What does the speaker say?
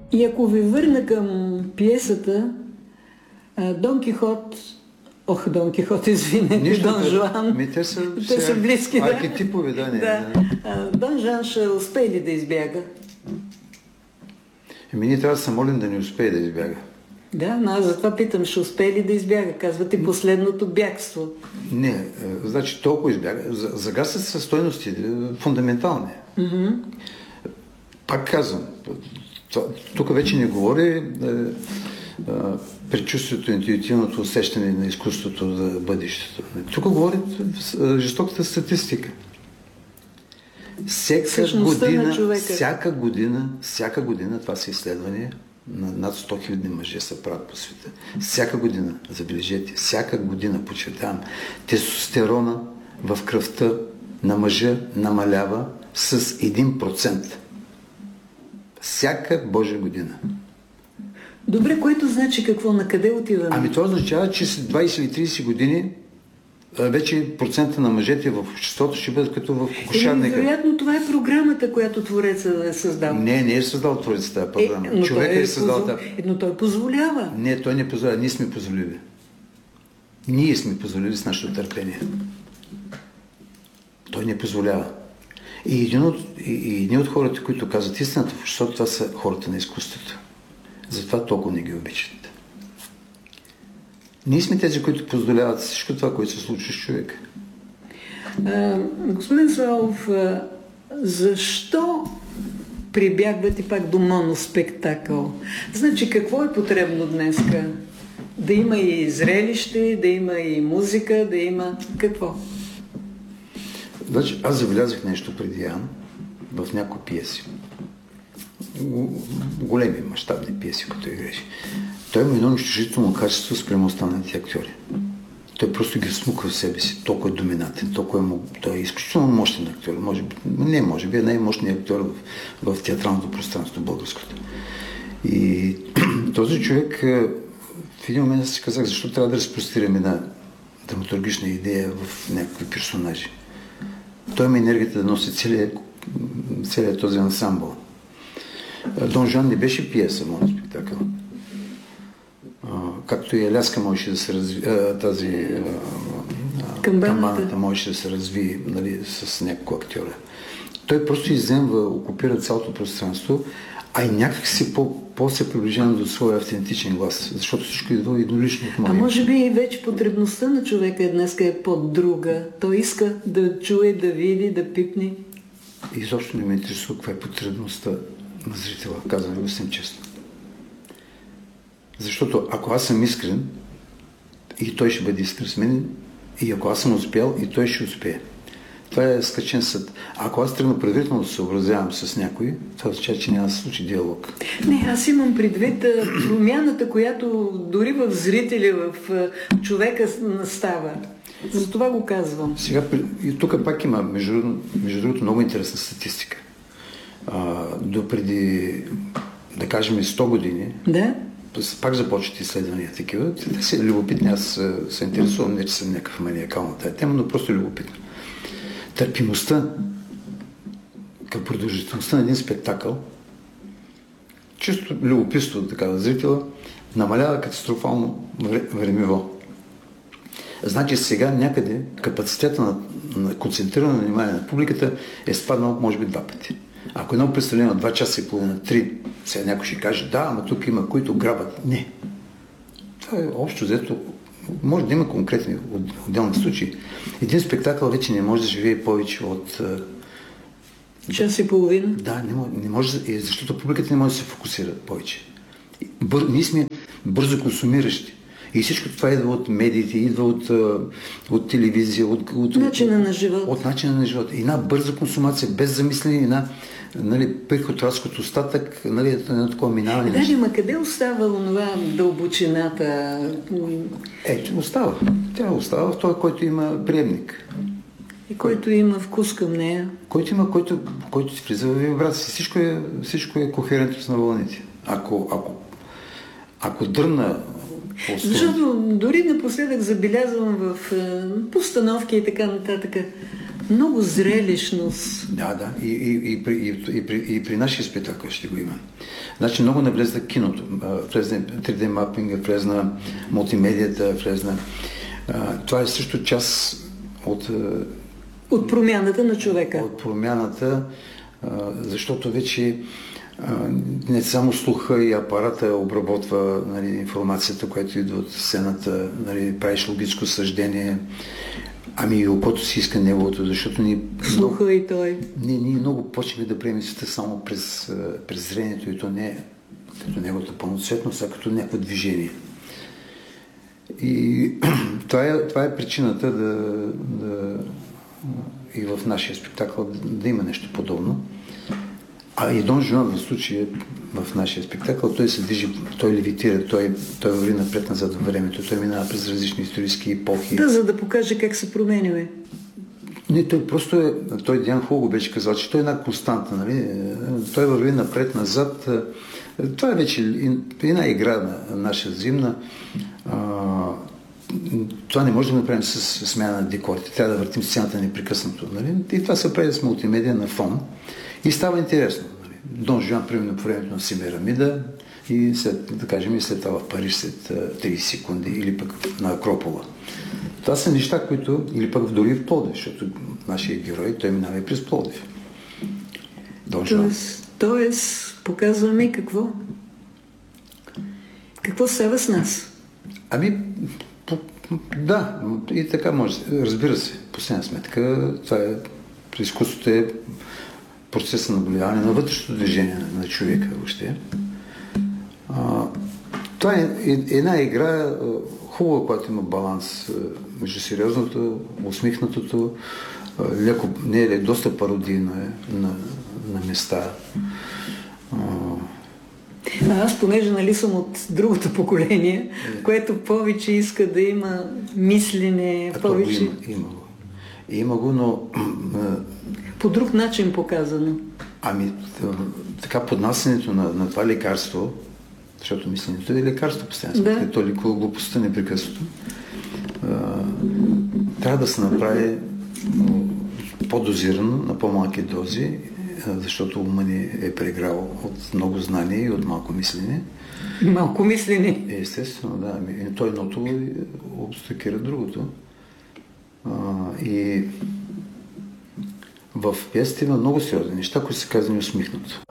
И ако ви върна към пиесата, Дон Кихот, Дон Кихот, извинете, Дон Жуан. Те са близки, да. Архетипови, да. Дон Жуан ще успее ли да избяга? Ние трябва да се молим да не успее да избяга. Да, но аз затова питам, ще успее ли да избяга? Казвате последното бягство. Не, значи толкова избяга. Загасят са стойности, фундаментални. Пак казвам, тук вече не говори предчувствието, интуитивното усещане на изкуството за бъдещето. Тук говори жестоката статистика. Всяка година, това са изследвания, на над 100 000 мъже се правят по света. Всяка година, забележете, всяка година, подчертавам, тестостерона в кръвта на мъжа намалява с 1%. Всяка Божия година. Добре, което значи какво? На къде отиваме? Това означава, че след 20 или 30 години вече процента на мъжете в обществото ще бъдат като в кошарника. Вероятно това е програмата, която Творецът е създал. Не е създал Творецът тази програма. Човекът е създал тази. Но той позволява. Не, той не позволява. Ние сме позволили. Ние сме позволили с нашето търпение. Той не позволява. И един от хората, които казват истината в обществото, това са хората на изкуството. Затова толкова не ги обичат. Ние сме тези, които позволяват всичко това, което се случва с човека. Господин Славов, защо прибягвате пак до моноспектакъл? Значи, какво е потребно днеска? Да има и зрелище, да има и музика, да има... Какво? Значи, аз забелязах нещо преди Ян в някои пиеси. Големи мащабни пиеси, които играеше. Той има едно унищожително качество спрямо останалите актьори. Той просто ги смука в себе си. Толкова е доминантен, той е изключително мощен актьор. Може би е най-мощният актьор в театралното пространство, българското. И този човек в един момент си казах, защо трябва да разпростираме една драматургична идея в някакви персонажи. Той има енергията да носи целият този ансамбъл. Дон Жуан не беше пиеса, моят спектакъл. Както и Аляска можеше да се разви, тази камбаната можеше да се разви, нали, с няколко актьора. Той просто изземва, окупира цялото пространство, а и някак си по-се приближава до своя автентичен глас, защото всичко идва еднолично от моя. А може би и вече потребността на човека днес е по-друга. Той иска да чуе, да види, да пипне. Изобщо не ме интересува каква е потребността на зрителя, казвам го съвсем честно. Защото ако аз съм искрен, и той ще бъде искрен с мен, и ако аз съм успял, и той ще успее. Това е скачен съд. Ако аз тръгна предварително да се съобразявам с някой, това означава, че няма да се случи диалог. Не, аз имам предвид промяната, която дори в зрителя, в човека настава. За това го казвам. Сега, и тук пак има, между другото, много интересна статистика. Допреди, да кажем, 100 години, да? Пак започват изследвания такива. Те са любопитни. Аз се интересувам, не че съм някакъв маниакал на тази тема, но просто любопитно. Търпимостта към продължителността на един спектакъл, чисто любопитство такава зрителя, намалява катастрофално времево. Значи сега някъде капацитета на концентрирано внимание на публиката е спаднал може би 2 пъти. Ако едно представление на 2 часа и половина, 3, сега някой ще каже, да, ама тук има които грабят. Не. Това е общо взето. Може да има конкретни отделни случаи. Един спектакъл вече не може да живее повече от... час и половина? Да, не може, защото публиката не може да се фокусира повече. Ние сме бързо консумиращи. И всичко това идва от медиите, идва от телевизия, от начина на живот. От начина на живота. Една бърза консумация, без замислене, една приход, разход, остатък, едно такова минаване. Да, ма къде остава онова дълбочината? Остава. Тя остава в този, който има приемник. И който има вкус към нея. Който си влиза в вибрация. Всичко е кохерентност на вълните. Ако дръмна... Защото дори напоследък забелязвам в постановки и така нататък. Много зрелищност. Да. И при нашия спектакъл ще го има. Значи много навлезна киното. Влезна 3D мапинга, влезна мултимедията, влезна... Това е също част от промяната на човека. От промяната, защото вече не само слуха и апарата обработва, нали, информацията, която идва от сцената, нали, правиш логическо съждение, ами и окото си иска неговото, защото ние... Слуха много, и той. Ние много почнем да приемем света само през зрението и то не като неговото пълноцветност, а като някакво движение. И това е причината и в нашия спектакъл да има нещо подобно. А и Дон Жуан в случая в нашия спектакъл, той се движи, той левитира, той върви напред-назад във времето, той минава през различни исторически епохи. Да, за да покаже как се променяме. Не, той просто е, той Диан Хуго беше казал, че той е една константа, нали? Той върви напред-назад. Това е вече една игра на наша зимна. Това не може да направим с смяна на декорите. Трябва да въртим сцената непрекъснато. Нали? И това се прави с мултимедия на фон. И става интересно. Нали? Дон Жуан, примерно по времето на Семирамида и след това в Париж след 30 секунди или пък на Акропола. Това са неща, които... Или пък дори в Пловдив, защото нашия герой, той минава и през Пловдив. Дон Жуан. Тоест, показваме какво? Какво става с нас? Да, и така може. Разбира се, по една сметка, това е, изкуството е процес на наблюдаване на вътрешното движение на човека въобще. Това е една игра хубава, която има баланс между сериозното, усмихнатото, леко, доста пародийно е на места. Аз, понеже нали съм от другото поколение, което повече иска да има мислене, повече... Има го, но... По друг начин показано. Така поднасянето на това лекарство, защото мисленето е лекарство постоянно, да. То лекува глупостта непрекъснато. Трябва да се направи по-дозирано, на по-малки дози, защото ума ни е преграл от много знания и от малко мислене. Малко мислене? Естествено, да. Той едното обстакира другото. И в пиесата има много сериозни неща, които са казани усмихнато.